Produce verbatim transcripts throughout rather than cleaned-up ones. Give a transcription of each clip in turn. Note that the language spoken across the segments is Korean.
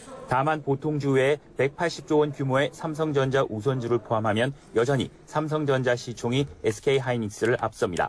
다만 보통주 외에 백팔십조 원 규모의 삼성전자 우선주를 포함하면 여전히 삼성전자 시총이 에스케이하이닉스를 앞섭니다.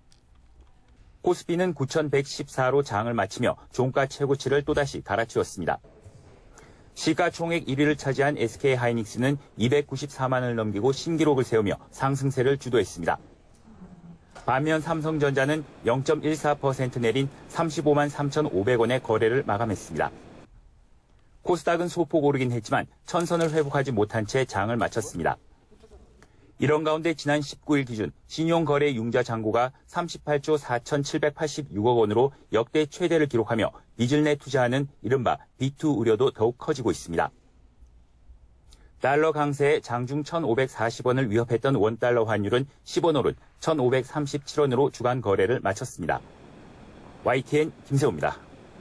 코스피는 구천백십사로 장을 마치며 종가 최고치를 또다시 갈아치웠습니다. 시가총액 일 위를 차지한 에스케이하이닉스는 이백구십사만을 넘기고 신기록을 세우며 상승세를 주도했습니다. 반면 삼성전자는 영 점 일사 퍼센트 내린 삼십오만 삼천오백 원의 거래를 마감했습니다. 코스닥은 소폭 오르긴 했지만 천선을 회복하지 못한 채 장을 마쳤습니다. 이런 가운데 지난 십구일 기준 신용거래 융자 잔고가 삼십팔조 사천칠백팔십육억 원으로 역대 최대를 기록하며 빚을 내 투자하는 이른바 비투 우려도 더욱 커지고 있습니다. 달러 강세에 장중 천오백사십 원을 위협했던 원달러 환율은 십 원 오른 천오백삼십칠 원으로 주간 거래를 마쳤습니다. 와이티엔 김세호입니다.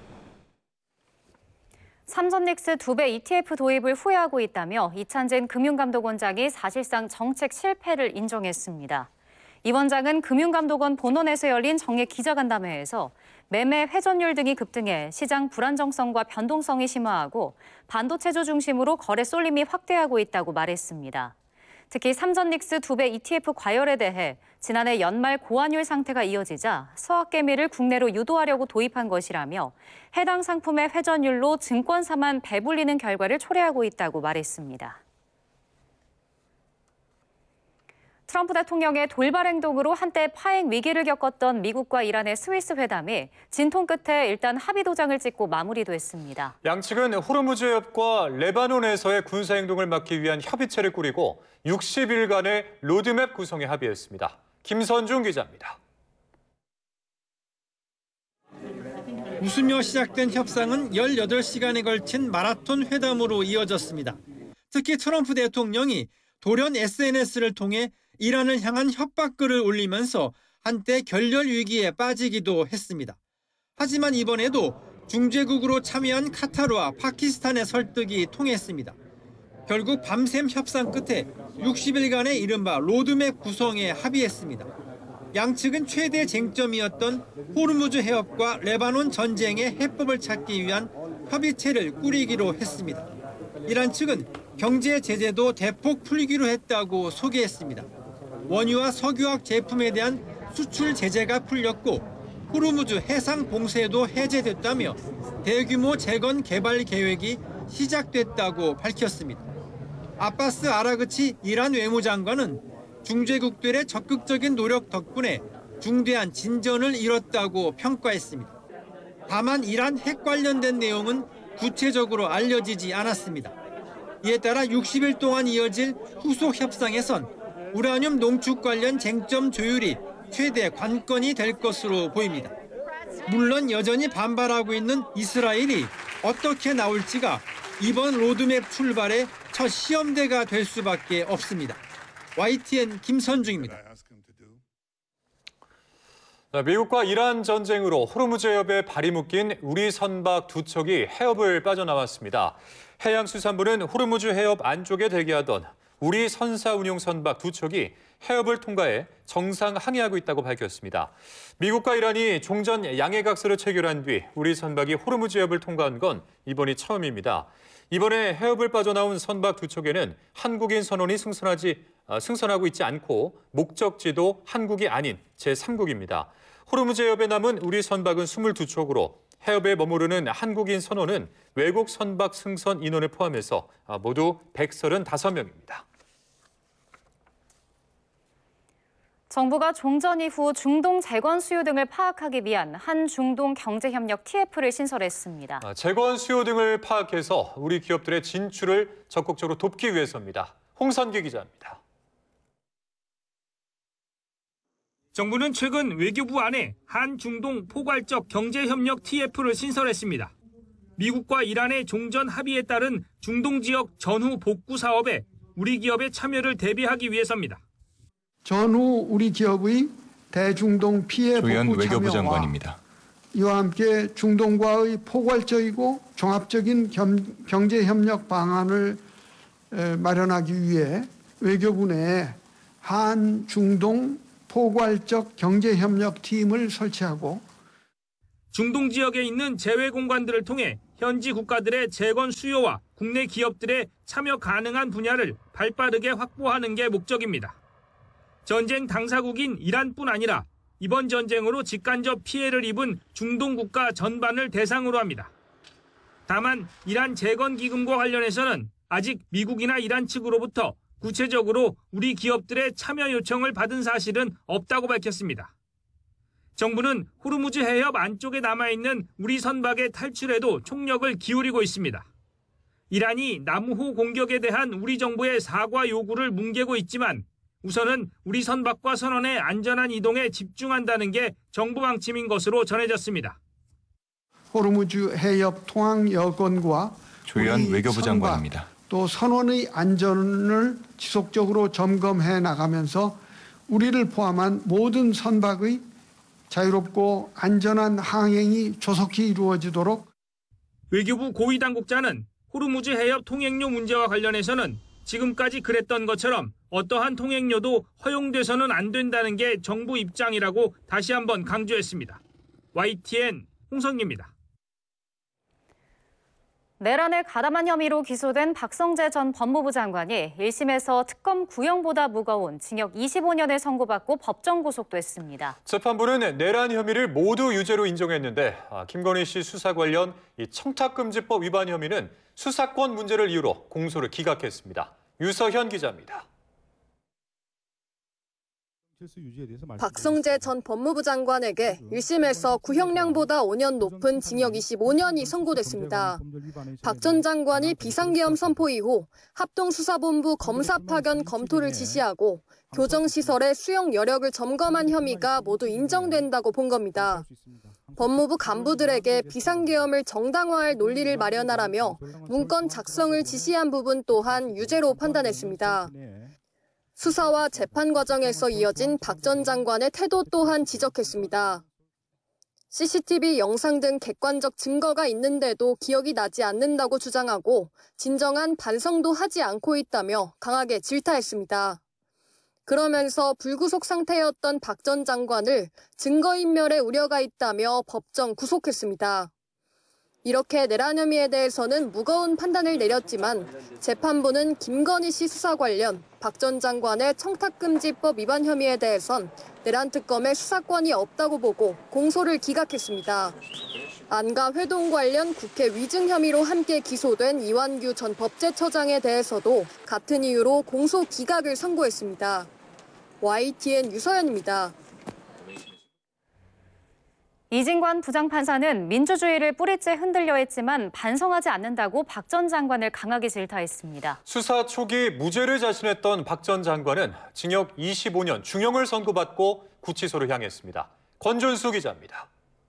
삼성넥스 두 배 이티에프 도입을 후회하고 있다며 이찬진 금융감독원장이 사실상 정책 실패를 인정했습니다. 이 원장은 금융감독원 본원에서 열린 정례 기자간담회에서 매매 회전율 등이 급등해 시장 불안정성과 변동성이 심화하고 반도체주 중심으로 거래 쏠림이 확대하고 있다고 말했습니다. 특히 삼성넥스 두 배 이티에프 과열에 대해 지난해 연말 고환율 상태가 이어지자 서학개미를 국내로 유도하려고 도입한 것이라며 해당 상품의 회전율로 증권사만 배불리는 결과를 초래하고 있다고 말했습니다. 트럼프 대통령의 돌발 행동으로 한때 파행 위기를 겪었던 미국과 이란의 스위스 회담이 진통 끝에 일단 합의 도장을 찍고 마무리됐습니다. 양측은 호르무즈 해협과 레바논에서의 군사행동을 막기 위한 협의체를 꾸리고 육십 일간의 로드맵 구성에 합의했습니다. 김선중 기자입니다. 웃으며 시작된 협상은 열여덟 시간에 걸친 마라톤 회담으로 이어졌습니다. 특히 트럼프 대통령이 돌연 에스엔에스를 통해 이란을 향한 협박글을 올리면서 한때 결렬 위기에 빠지기도 했습니다. 하지만 이번에도 중재국으로 참여한 카타르와 파키스탄의 설득이 통했습니다. 결국 밤샘 협상 끝에 육십 일간의 이른바 로드맵 구성에 합의했습니다. 양측은 최대 쟁점이었던 호르무즈 해협과 레바논 전쟁의 해법을 찾기 위한 협의체를 꾸리기로 했습니다. 이란 측은 경제 제재도 대폭 풀기로 했다고 소개했습니다. 원유와 석유화학 제품에 대한 수출 제재가 풀렸고 호르무즈 해상 봉쇄도 해제됐다며 대규모 재건 개발 계획이 시작됐다고 밝혔습니다. 아바스 아라그치 이란 외무장관은 중재국들의 적극적인 노력 덕분에 중대한 진전을 이뤘다고 평가했습니다. 다만 이란 핵 관련된 내용은 구체적으로 알려지지 않았습니다. 이에 따라 육십 일 동안 이어질 후속 협상에선 우라늄 농축 관련 쟁점 조율이 최대 관건이 될 것으로 보입니다. 물론 여전히 반발하고 있는 이스라엘이 어떻게 나올지가 이번 로드맵 출발의 첫 시험대가 될 수밖에 없습니다. 와이티엔 김선중입니다. 미국과 이란 전쟁으로 호르무즈 해협에 발이 묶인 우리 선박 두 척이 해협을 빠져나왔습니다. 해양수산부는 호르무즈 해협 안쪽에 대기하던 우리 선사운용 선박 두 척이 해협을 통과해 정상 항해하고 있다고 밝혔습니다. 미국과 이란이 종전 양해각서를 체결한 뒤 우리 선박이 호르무즈 해협을 통과한 건 이번이 처음입니다. 이번에 해협을 빠져나온 선박 두 척에는 한국인 선원이 승선하지, 어, 승선하고 있지 않고 목적지도 한국이 아닌 제삼국입니다. 호르무즈 해협에 남은 우리 선박은 이십이 척으로 해협에 머무르는 한국인 선원은 외국 선박 승선 인원을 포함해서 모두 백삼십오 명입니다. 정부가 종전 이후 중동 재건 수요 등을 파악하기 위한 한중동 경제협력 티에프를 신설했습니다. 재건 수요 등을 파악해서 우리 기업들의 진출을 적극적으로 돕기 위해서입니다. 홍선기 기자입니다. 정부는 최근 외교부 안에 한중동 포괄적 경제협력 티에프를 신설했습니다. 미국과 이란의 종전 합의에 따른 중동 지역 전후 복구 사업에 우리 기업의 참여를 대비하기 위해서입니다. 전후 우리 기업의 대중동 피해 복구 참여와 외교부 장관입니다. 이와 함께 중동과의 포괄적이고 종합적인 경제협력 방안을 마련하기 위해 외교부 내에 한중동 포괄적 경제협력 팀을 설치하고 중동 지역에 있는 재외 공관들을 통해 현지 국가들의 재건 수요와 국내 기업들의 참여 가능한 분야를 발빠르게 확보하는 게 목적입니다. 전쟁 당사국인 이란뿐 아니라 이번 전쟁으로 직간접 피해를 입은 중동 국가 전반을 대상으로 합니다. 다만 이란 재건 기금과 관련해서는 아직 미국이나 이란 측으로부터 구체적으로 우리 기업들의 참여 요청을 받은 사실은 없다고 밝혔습니다. 정부는 호르무즈 해협 안쪽에 남아있는 우리 선박의 탈출에도 총력을 기울이고 있습니다. 이란이 남호 공격에 대한 우리 정부의 사과 요구를 뭉개고 있지만 우선은 우리 선박과 선원의 안전한 이동에 집중한다는 게 정부 방침인 것으로 전해졌습니다. 호르무즈 해협 통항 여건과 조현 외교부 선박, 장관입니다. 또 선원의 안전을 지속적으로 점검해 나가면서 우리를 포함한 모든 선박의 자유롭고 안전한 항행이 조속히 이루어지도록. 외교부 고위 당국자는 호르무즈 해협 통행료 문제와 관련해서는 지금까지 그랬던 것처럼 어떠한 통행료도 허용돼서는 안 된다는 게 정부 입장이라고 다시 한번 강조했습니다. 와이티엔 홍성기입니다. 내란을 가담한 혐의로 기소된 박성재 전 법무부 장관이 일 심에서 특검 구형보다 무거운 징역 이십오 년을 선고받고 법정 구속됐습니다. 재판부는 내란 혐의를 모두 유죄로 인정했는데 김건희 씨 수사 관련 이 청탁금지법 위반 혐의는 수사권 문제를 이유로 공소를 기각했습니다. 유서현 기자입니다. 박성재 전 법무부 장관에게 일 심에서 구형량보다 오 년 높은 징역 이십오 년이 선고됐습니다. 박 전 장관이 비상계엄 선포 이후 합동수사본부 검사 파견 검토를 지시하고 교정시설의 수용 여력을 점검한 혐의가 모두 인정된다고 본 겁니다. 법무부 간부들에게 비상계엄을 정당화할 논리를 마련하라며 문건 작성을 지시한 부분 또한 유죄로 판단했습니다. 수사와 재판 과정에서 이어진 박 전 장관의 태도 또한 지적했습니다. 씨씨티비 영상 등 객관적 증거가 있는데도 기억이 나지 않는다고 주장하고 진정한 반성도 하지 않고 있다며 강하게 질타했습니다. 그러면서 불구속 상태였던 박 전 장관을 증거인멸의 우려가 있다며 법정 구속했습니다. 이렇게 내란 혐의에 대해서는 무거운 판단을 내렸지만 재판부는 김건희 씨 수사 관련 박 전 장관의 청탁금지법 위반 혐의에 대해선 내란 특검의 수사권이 없다고 보고 공소를 기각했습니다. 안가 회동 관련 국회 위증 혐의로 함께 기소된 이완규 전 법제처장에 대해서도 같은 이유로 공소 기각을 선고했습니다. 와이티엔 유서연입니다. 이진관 부장판사는 민주주의를 뿌리째 흔들려 했지만 반성하지 않는다고 박 전 장관을 강하게 질타했습니다. 수사 초기 무죄를 자신했던 박 전 장관은 징역 이십오 년 중형을 선고받고 구치소로 향했습니다. 권준수 기자입니다.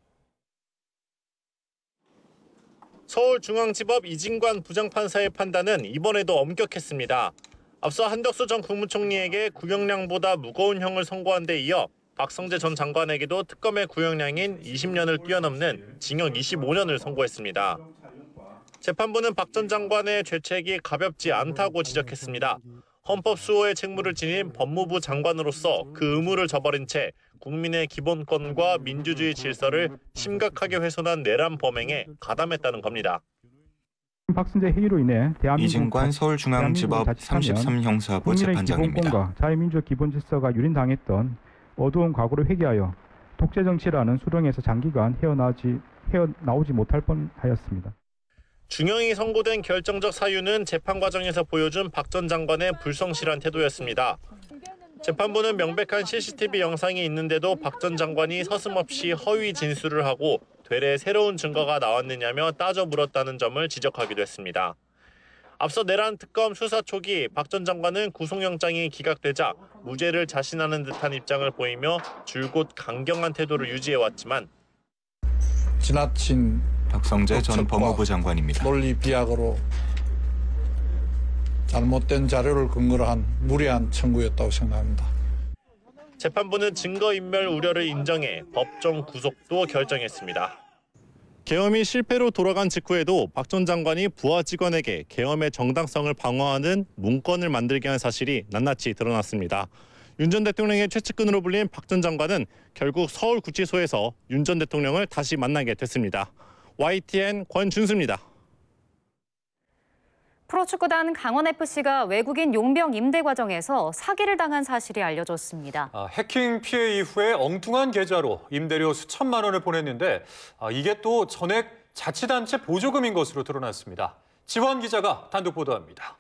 서울중앙지법 이진관 부장판사의 판단은 이번에도 엄격했습니다. 앞서 한덕수 전 국무총리에게 구형량보다 무거운 형을 선고한 데 이어 박성재 전 장관에게도 특검의 구형량인 이십 년을 뛰어넘는 징역 이십오 년을 선고했습니다. 재판부는 박 전 장관의 죄책이 가볍지 않다고 지적했습니다. 헌법 수호의 책무를 지닌 법무부 장관으로서 그 의무를 저버린 채 국민의 기본권과 민주주의 질서를 심각하게 훼손한 내란 범행에 가담했다는 겁니다. 박성재 해이로 인해 이진관 서울중앙지법 삼십삼 형사부 재판장입니다. 기본권과 자유민주적 기본질서가 유린당했던 어두운 과거를 회개하여 독재정치라는 수렁에서 장기간 헤어나오지, 헤어나오지 못할 뻔하였습니다. 중형이 선고된 결정적 사유는 재판 과정에서 보여준 박 전 장관의 불성실한 태도였습니다. 재판부는 명백한 씨씨티비 영상이 있는데도 박 전 장관이 서슴없이 허위 진술을 하고 되레 새로운 증거가 나왔느냐며 따져 물었다는 점을 지적하기도 했습니다. 앞서 내란 특검 수사 초기 박 전 장관은 구속영장이 기각되자 무죄를 자신하는 듯한 입장을 보이며 줄곧 강경한 태도를 유지해왔지만 지나친 박성재 전 법무부 장관입니다. 논리 비약으로 잘못된 자료를 근거로 한 무리한 청구였다고 생각합니다. 재판부는 증거인멸 우려를 인정해 법정 구속도 결정했습니다. 계엄이 실패로 돌아간 직후에도 박 전 장관이 부하 직원에게 계엄의 정당성을 방어하는 문건을 만들게 한 사실이 낱낱이 드러났습니다. 윤 전 대통령의 최측근으로 불린 박 전 장관은 결국 서울구치소에서 윤 전 대통령을 다시 만나게 됐습니다. 와이티엔 권준수입니다. 프로축구단 강원에프씨가 외국인 용병 임대 과정에서 사기를 당한 사실이 알려졌습니다. 아, 해킹 피해 이후에 엉뚱한 계좌로 임대료 수천만 원을 보냈는데 아, 이게 또 전액 자치단체 보조금인 것으로 드러났습니다. 지원 기자가 단독 보도합니다.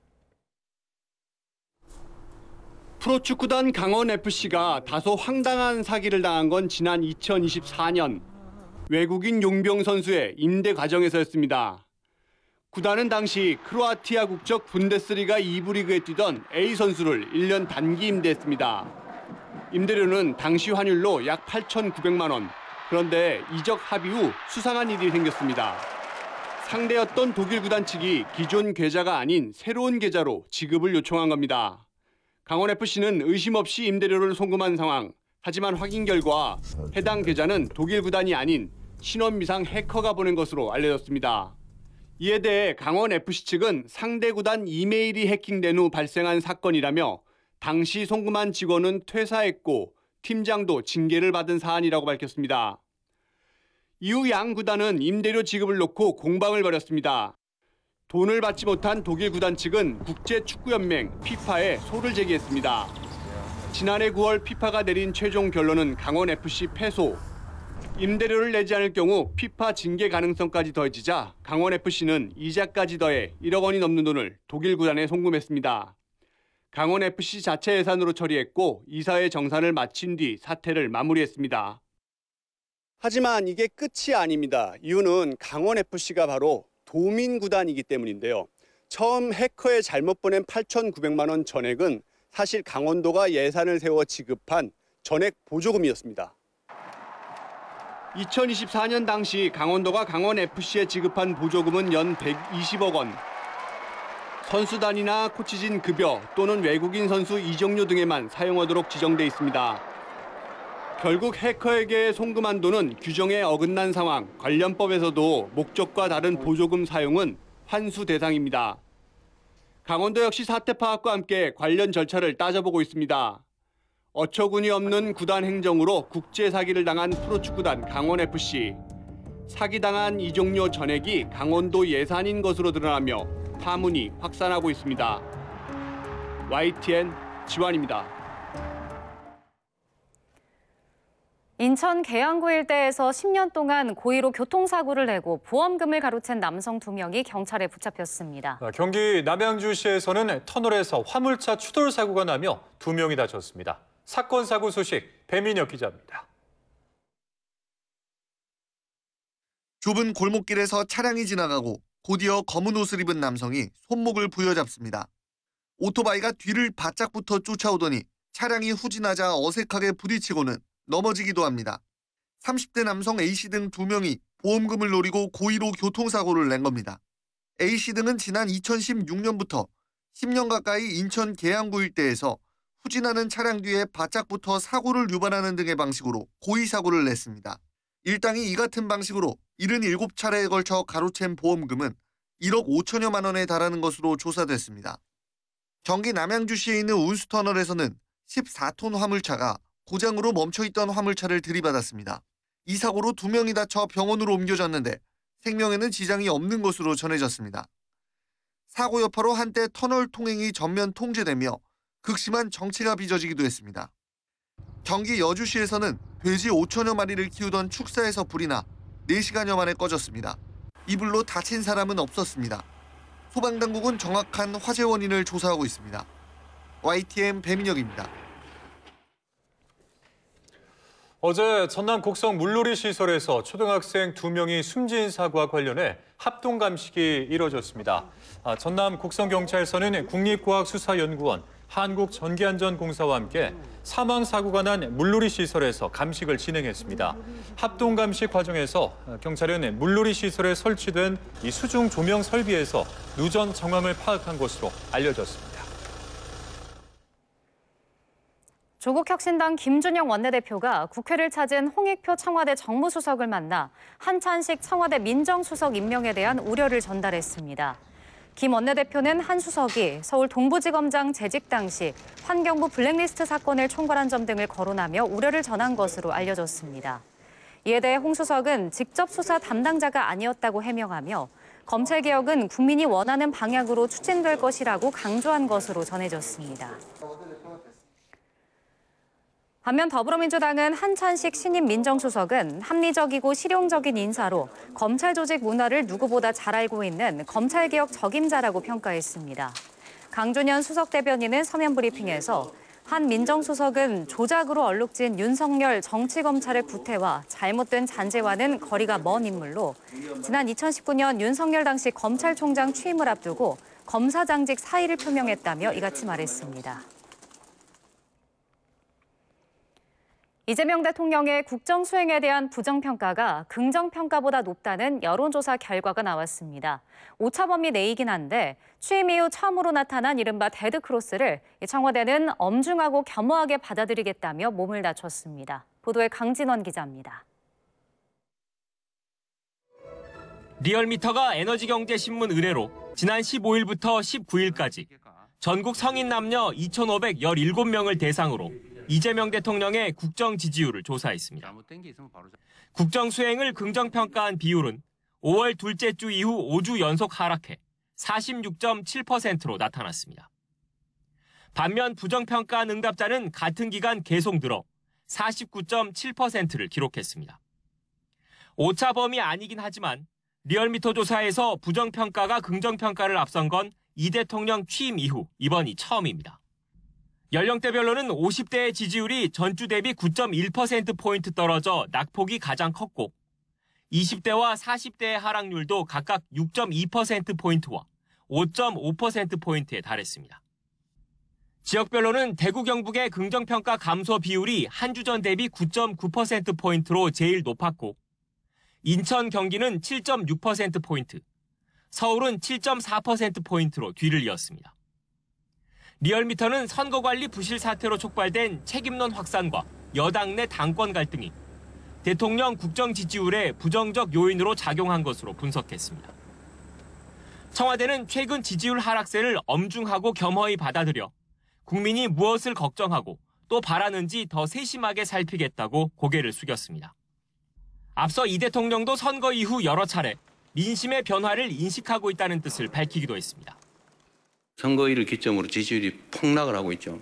프로축구단 강원에프씨가 다소 황당한 사기를 당한 건 지난 이천이십사 년 외국인 용병 선수의 임대 과정에서였습니다. 구단은 당시 크로아티아 국적 분데스리가 이 부 리그에 뛰던 A 선수를 일 년 단기 임대했습니다. 임대료는 당시 환율로 약 팔천구백만 원. 그런데 이적 합의 후 수상한 일이 생겼습니다. 상대였던 독일 구단 측이 기존 계좌가 아닌 새로운 계좌로 지급을 요청한 겁니다. 강원에프씨는 의심 없이 임대료를 송금한 상황. 하지만 확인 결과 해당 계좌는 독일 구단이 아닌 신원미상 해커가 보낸 것으로 알려졌습니다. 이에 대해 강원에프씨 측은 상대 구단 이메일이 해킹된 후 발생한 사건이라며 당시 송금한 직원은 퇴사했고 팀장도 징계를 받은 사안이라고 밝혔습니다. 이후 양 구단은 임대료 지급을 놓고 공방을 벌였습니다. 돈을 받지 못한 독일 구단 측은 국제축구연맹 피파에 소를 제기했습니다. 지난해 구월 피파가 내린 최종 결론은 강원에프씨 패소. 임대료를 내지 않을 경우 피파 징계 가능성까지 더해지자 강원에프씨는 이자까지 더해 일억 원이 넘는 돈을 독일 구단에 송금했습니다. 강원에프씨 자체 예산으로 처리했고 이사회 정산을 마친 뒤 사태를 마무리했습니다. 하지만 이게 끝이 아닙니다. 이유는 강원에프씨가 바로 도민 구단이기 때문인데요. 처음 해커에 잘못 보낸 팔천구백만 원 전액은 사실 강원도가 예산을 세워 지급한 전액 보조금이었습니다. 이천이십사 년 당시 강원도가 강원에프씨에 지급한 보조금은 연 백이십억 원. 선수단이나 코치진 급여 또는 외국인 선수 이적료 등에만 사용하도록 지정돼 있습니다. 결국 해커에게 송금한 돈은 규정에 어긋난 상황, 관련법에서도 목적과 다른 보조금 사용은 환수 대상입니다. 강원도 역시 사태 파악과 함께 관련 절차를 따져보고 있습니다. 어처구니 없는 구단 행정으로 국제 사기를 당한 프로축구단 강원에프씨. 사기당한 이적료 전액이 강원도 예산인 것으로 드러나며 파문이 확산하고 있습니다. 와이티엔 지환입니다. 인천 계양구 일대에서 십 년 동안 고의로 교통사고를 내고 보험금을 가로챈 남성 두 명이 경찰에 붙잡혔습니다. 경기 남양주시에서는 터널에서 화물차 추돌 사고가 나며 두 명이 다쳤습니다. 사건 사고 소식 배민혁 기자입니다. 좁은 골목길에서 차량이 지나가고 곧이어 검은 옷을 입은 남성이 손목을 부여잡습니다. 오토바이가 뒤를 바짝부터 쫓아오더니 차량이 후진하자 어색하게 부딪히고는 넘어지기도 합니다. 삼십 대 남성 A씨 등 두 명이 보험금을 노리고 고의로 교통사고를 낸 겁니다. A씨 등은 지난 이천십육 년부터 십 년 가까이 인천 계양구 일대에서 후진하는 차량 뒤에 바짝부터 사고를 유발하는 등의 방식으로 고의 사고를 냈습니다. 일당이 이 같은 방식으로 칠십칠 차례에 걸쳐 가로챈 보험금은 일억 오천여만 원에 달하는 것으로 조사됐습니다. 경기 남양주시에 있는 운수터널에서는 십사 톤 화물차가 고장으로 멈춰있던 화물차를 들이받았습니다. 이 사고로 두 명이 다쳐 병원으로 옮겨졌는데 생명에는 지장이 없는 것으로 전해졌습니다. 사고 여파로 한때 터널 통행이 전면 통제되며 극심한 정체가 빚어지기도 했습니다. 경기 여주시에서는 돼지 오천여 마리를 키우던 축사에서 불이 나 네 시간여 만에 꺼졌습니다. 이 불로 다친 사람은 없었습니다. 소방당국은 정확한 화재 원인을 조사하고 있습니다. 와이티엔 배민혁입니다. 어제 전남 곡성 물놀이 시설에서 초등학생 두 명이 숨진 사고와 관련해 합동 감식이 이뤄졌습니다. 아, 전남 곡성경찰서는 국립과학수사연구원, 한국전기안전공사와 함께 사망 사고가 난 물놀이 시설에서 감식을 진행했습니다. 합동 감식 과정에서 경찰은 물놀이 시설에 설치된 이 수중 조명 설비에서 누전 정황을 파악한 것으로 알려졌습니다. 조국혁신당 김준영 원내대표가 국회를 찾은 홍익표 청와대 정무수석을 만나 한찬식 청와대 민정수석 임명에 대한 우려를 전달했습니다. 김 원내대표는 한 수석이 서울 동부지검장 재직 당시 환경부 블랙리스트 사건을 총괄한 점 등을 거론하며 우려를 전한 것으로 알려졌습니다. 이에 대해 홍 수석은 직접 수사 담당자가 아니었다고 해명하며 검찰개혁은 국민이 원하는 방향으로 추진될 것이라고 강조한 것으로 전해졌습니다. 반면 더불어민주당은 한찬식 신임 민정수석은 합리적이고 실용적인 인사로 검찰 조직 문화를 누구보다 잘 알고 있는 검찰개혁 적임자라고 평가했습니다. 강준현 수석 대변인은 서면 브리핑에서 한 민정수석은 조작으로 얼룩진 윤석열 정치검찰의 구태와 잘못된 잔재와는 거리가 먼 인물로 지난 이천십구 년 윤석열 당시 검찰총장 취임을 앞두고 검사장직 사의를 표명했다며 이같이 말했습니다. 이재명 대통령의 국정수행에 대한 부정평가가 긍정평가보다 높다는 여론조사 결과가 나왔습니다. 오차범위 내이긴 한데 취임 이후 처음으로 나타난 이른바 데드크로스를 청와대는 엄중하고 겸허하게 받아들이겠다며 몸을 낮췄습니다. 보도에 강진원 기자입니다. 리얼미터가 에너지경제신문 의뢰로 지난 십오일부터 십구일까지 전국 성인 남녀 이천오백십칠 명을 대상으로 이재명 대통령의 국정 지지율을 조사했습니다. 국정 수행을 긍정평가한 비율은 오월 둘째 주 이후 오 주 연속 하락해 사십육 점 칠 퍼센트로 나타났습니다. 반면 부정평가한 응답자는 같은 기간 계속 늘어 사십구 점 칠 퍼센트를 기록했습니다. 오차 범위 아니긴 하지만 리얼미터 조사에서 부정평가가 긍정평가를 앞선 건 이 대통령 취임 이후 이번이 처음입니다. 연령대별로는 오십 대의 지지율이 전주 대비 구 점 일 퍼센트포인트 떨어져 낙폭이 가장 컸고 이십 대와 사십 대의 하락률도 각각 육 점 이 퍼센트포인트와 오 점 오 퍼센트포인트에 달했습니다. 지역별로는 대구 경북의 긍정평가 감소 비율이 한 주 전 대비 구 점 구 퍼센트포인트로 제일 높았고 인천, 경기는 칠 점 육 퍼센트포인트, 서울은 칠 점 사 퍼센트포인트로 뒤를 이었습니다. 리얼미터는 선거관리 부실 사태로 촉발된 책임론 확산과 여당 내 당권 갈등이 대통령 국정 지지율에 부정적 요인으로 작용한 것으로 분석했습니다. 청와대는 최근 지지율 하락세를 엄중하고 겸허히 받아들여 국민이 무엇을 걱정하고 또 바라는지 더 세심하게 살피겠다고 고개를 숙였습니다. 앞서 이 대통령도 선거 이후 여러 차례 민심의 변화를 인식하고 있다는 뜻을 밝히기도 했습니다. 선거일을 기점으로 지지율이 폭락을 하고 있죠.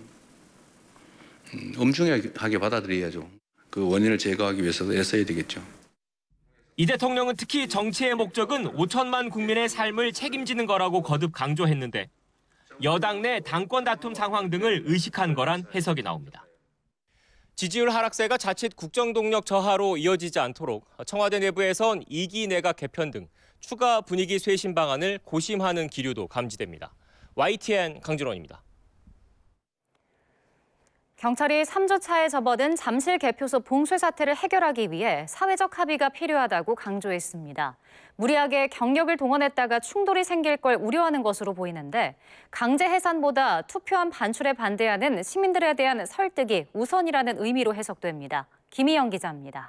음, 엄중하게 받아들여야죠. 그 원인을 제거하기 위해서도 애써야 되겠죠. 이 대통령은 특히 정치의 목적은 오천만 국민의 삶을 책임지는 거라고 거듭 강조했는데 여당 내 당권 다툼 상황 등을 의식한 거란 해석이 나옵니다. 지지율 하락세가 자칫 국정 동력 저하로 이어지지 않도록 청와대 내부에선 이 기 내각 개편 등 추가 분위기 쇄신 방안을 고심하는 기류도 감지됩니다. 와이티엔 강준원입니다. 경찰이 삼 주 차에 접어든 잠실 개표소 봉쇄 사태를 해결하기 위해 사회적 합의가 필요하다고 강조했습니다. 무리하게 경력을 동원했다가 충돌이 생길 걸 우려하는 것으로 보이는데 강제 해산보다 투표함 반출에 반대하는 시민들에 대한 설득이 우선이라는 의미로 해석됩니다. 김희영 기자입니다.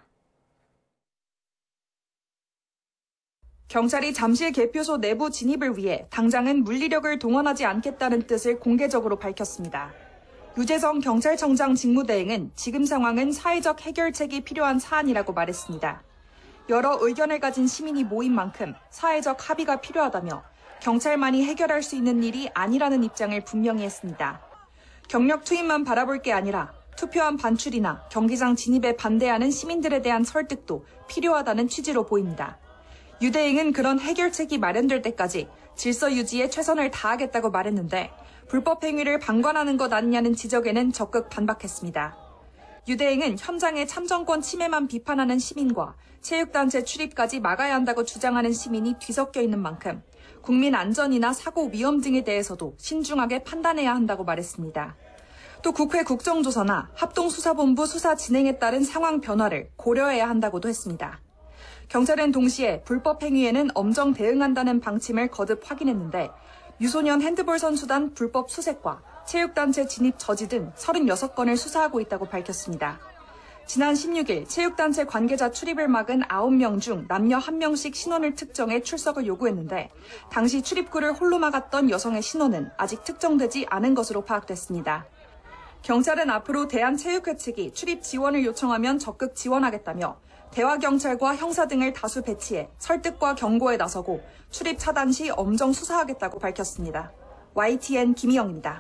경찰이 잠실 개표소 내부 진입을 위해 당장은 물리력을 동원하지 않겠다는 뜻을 공개적으로 밝혔습니다. 유재성 경찰청장 직무대행은 지금 상황은 사회적 해결책이 필요한 사안이라고 말했습니다. 여러 의견을 가진 시민이 모인 만큼 사회적 합의가 필요하다며 경찰만이 해결할 수 있는 일이 아니라는 입장을 분명히 했습니다. 경력 투입만 바라볼 게 아니라 투표함 반출이나 경기장 진입에 반대하는 시민들에 대한 설득도 필요하다는 취지로 보입니다. 유 대행은 그런 해결책이 마련될 때까지 질서 유지에 최선을 다하겠다고 말했는데 불법 행위를 방관하는 것 아니냐는 지적에는 적극 반박했습니다. 유 대행은 현장의 참정권 침해만 비판하는 시민과 체육단체 출입까지 막아야 한다고 주장하는 시민이 뒤섞여 있는 만큼 국민 안전이나 사고 위험 등에 대해서도 신중하게 판단해야 한다고 말했습니다. 또 국회 국정조사나 합동수사본부 수사 진행에 따른 상황 변화를 고려해야 한다고도 했습니다. 경찰은 동시에 불법 행위에는 엄정 대응한다는 방침을 거듭 확인했는데 유소년 핸드볼 선수단 불법 수색과 체육단체 진입 저지 등 서른여섯 건을 수사하고 있다고 밝혔습니다. 지난 십육 일 체육단체 관계자 출입을 막은 아홉 명 중 남녀 한 명씩 신원을 특정해 출석을 요구했는데 당시 출입구를 홀로 막았던 여성의 신원은 아직 특정되지 않은 것으로 파악됐습니다. 경찰은 앞으로 대한체육회 측이 출입 지원을 요청하면 적극 지원하겠다며 대화경찰과 형사 등을 다수 배치해 설득과 경고에 나서고 출입 차단 시 엄정 수사하겠다고 밝혔습니다. 와이티엔 김희영입니다.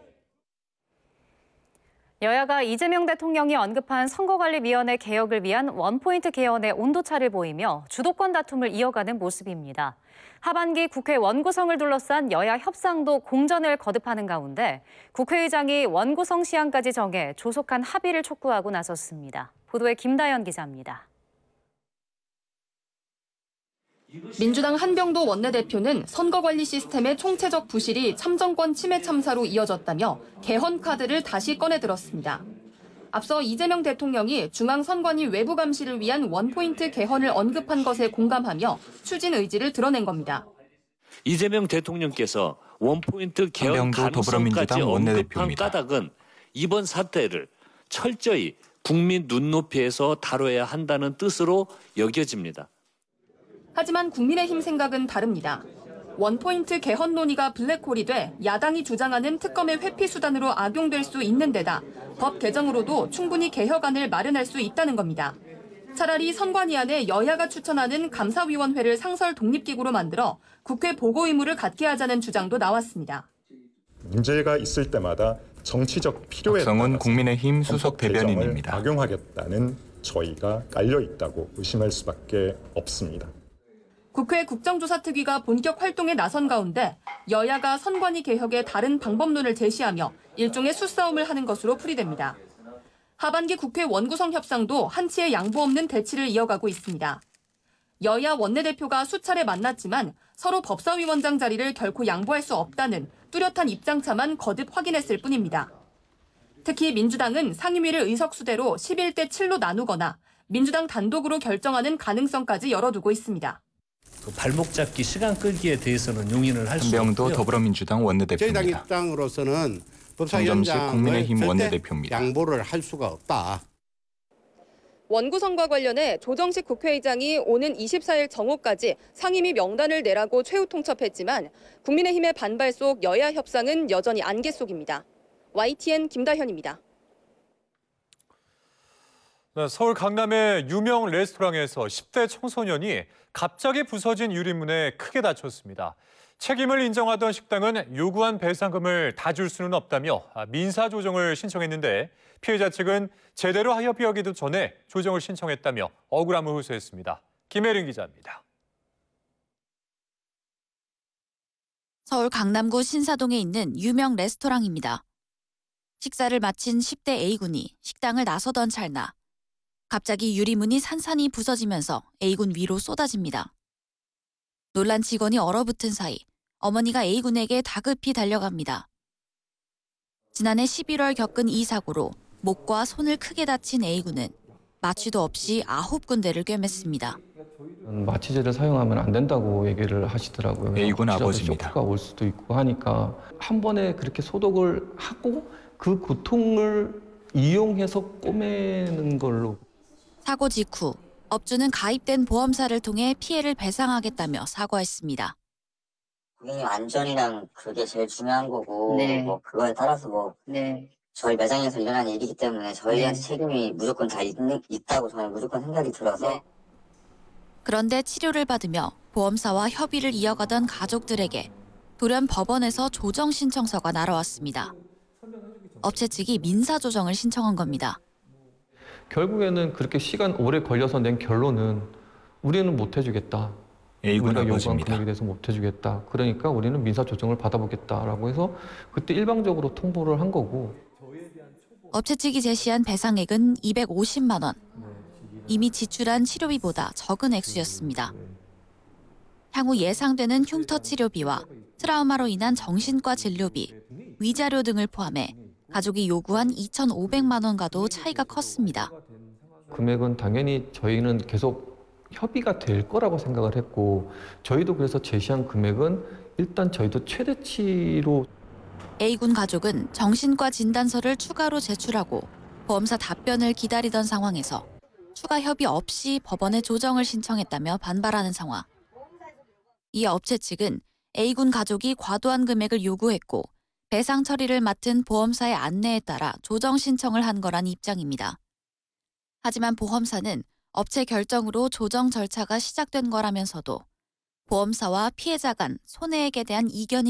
여야가 이재명 대통령이 언급한 선거관리위원회 개혁을 위한 원포인트 개헌의 온도차를 보이며 주도권 다툼을 이어가는 모습입니다. 하반기 국회 원구성을 둘러싼 여야 협상도 공전을 거듭하는 가운데 국회의장이 원구성 시한까지 정해 조속한 합의를 촉구하고 나섰습니다. 보도에 김다연 기자입니다. 민주당 한병도 원내대표는 선거관리 시스템의 총체적 부실이 참정권 침해 참사로 이어졌다며 개헌 카드를 다시 꺼내들었습니다. 앞서 이재명 대통령이 중앙선관위 외부 감시를 위한 원포인트 개헌을 언급한 것에 공감하며 추진 의지를 드러낸 겁니다. 이재명 대통령께서 원포인트 개헌 가능성까지 언급한 까닭은 이번 사태를 철저히 국민 눈높이에서 다뤄야 한다는 뜻으로 여겨집니다. 하지만 국민의힘 생각은 다릅니다. 원포인트 개헌 논의가 블랙홀이 돼 야당이 주장하는 특검의 회피 수단으로 악용될 수 있는 데다 법 개정으로도 충분히 개혁안을 마련할 수 있다는 겁니다. 차라리 선관위안에 여야가 추천하는 감사위원회를 상설 독립기구로 만들어 국회 보고 의무를 갖게 하자는 주장도 나왔습니다. 문제가 있을 때마다 정치적 필요에 박성훈 국민의힘 수석 대변인입니다. 악용하겠다는 저희가 깔려 있다고 의심할 수밖에 없습니다. 국회 국정조사특위가 본격 활동에 나선 가운데 여야가 선관위 개혁의 다른 방법론을 제시하며 일종의 수싸움을 하는 것으로 풀이됩니다. 하반기 국회 원구성 협상도 한치의 양보 없는 대치를 이어가고 있습니다. 여야 원내대표가 수차례 만났지만 서로 법사위원장 자리를 결코 양보할 수 없다는 뚜렷한 입장차만 거듭 확인했을 뿐입니다. 특히 민주당은 상임위를 의석수대로 십일 대 칠로 나누거나 민주당 단독으로 결정하는 가능성까지 열어두고 있습니다. 그 발목 잡기, 시간 끌기에 대해서는 용인을 할 수 없고요. 한병도 더불어민주당 원내대표입니다. 저희 당 입장으로서는 정점식 법사위원장을 국민의힘 절대 원내대표입니다. 양보를 할 수가 없다. 원구성과 관련해 조정식 국회의장이 오는 이십사일 정오까지 상임위 명단을 내라고 최후 통첩했지만 국민의힘의 반발 속 여야 협상은 여전히 안개 속입니다. 와이티엔 김다현입니다. 서울 강남의 유명 레스토랑에서 십 대 청소년이 갑자기 부서진 유리문에 크게 다쳤습니다. 책임을 인정하던 식당은 요구한 배상금을 다 줄 수는 없다며 민사조정을 신청했는데 피해자 측은 제대로 협의하기도 전에 조정을 신청했다며 억울함을 호소했습니다. 김혜린 기자입니다. 서울 강남구 신사동에 있는 유명 레스토랑입니다. 식사를 마친 십 대 A군이 식당을 나서던 찰나 갑자기 유리문이 산산이 부서지면서 A군 위로 쏟아집니다. 놀란 직원이 얼어붙은 사이 어머니가 A군에게 다급히 달려갑니다. 지난해 십일월 겪은 이 사고로 목과 손을 크게 다친 A군은 마취도 없이 아홉 군데를 꿰맸습니다. 마취제를 사용하면 안 된다고 얘기를 하시더라고요. A군 아버지입니다. 쇼크가 올 수도 있고 하니까 한 번에 그렇게 소독을 하고 그 고통을 이용해서 꼬매는 걸로. 사고 직후 업주는 가입된 보험사를 통해 피해를 배상하겠다며 사과했습니다. 고객님 안전이랑 그게 제일 중요한 거고 네. 뭐 그거에 따라서 뭐 네. 저희 매장에서 일어난 일이기 때문에 저희한테 네. 책임이 무조건 다 있, 있다고 저는 무조건 생각이 들어서 네. 그런데 치료를 받으며 보험사와 협의를 이어가던 가족들에게 돌연 법원에서 조정 신청서가 날아왔습니다. 업체 측이 민사조정을 신청한 겁니다. 결국에는 그렇게 시간 오래 걸려서 낸 결론은 우리는 못 해주겠다. A군 우리가 요구한 아버지입니다. 금액에 대해서 못 해주겠다. 그러니까 우리는 민사조정을 받아보겠다라고 해서 그때 일방적으로 통보를 한 거고. 업체 측이 제시한 배상액은 이백오십만 원. 이미 지출한 치료비보다 적은 액수였습니다. 향후 예상되는 흉터 치료비와 트라우마로 인한 정신과 진료비, 위자료 등을 포함해 가족이 요구한 이천오백만 원과도 차이가 컸습니다. 금액은 당연히 저희는 계속 협의가 될 거라고 생각을 했고 저희도 그래서 제시한 금액은 일단 저희도 최대치로. A군 가족은 정신과 진단서를 추가로 제출하고 보험사 답변을 기다리던 상황에서 추가 협의 없이 법원에 조정을 신청했다며 반발하는 상황. 이에 업체 측은 A군 가족이 과도한 금액을 요구했고 배상 처리를 맡은 보험사의 안내에 따라 조정 신청을 한 거란 입장입니다. 하지만 보험사는 업체 결정으로 조정 절차가 시작된 거라면서도 보험사와 피해자 간 손해액에 대한 이견이